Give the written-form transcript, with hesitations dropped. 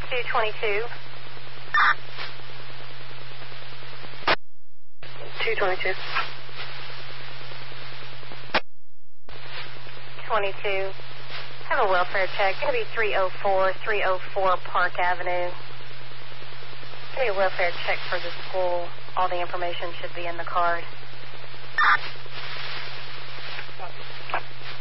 222. 222. 22. Have a welfare check. Going to be 304 Park Avenue. Give me a welfare check for the school. All the information should be in the card.